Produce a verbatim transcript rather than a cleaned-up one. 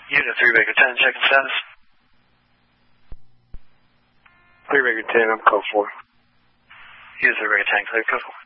Unit three Baker ten, checking status. three Baker ten, I'm code four. Unit three Baker ten, clear code four.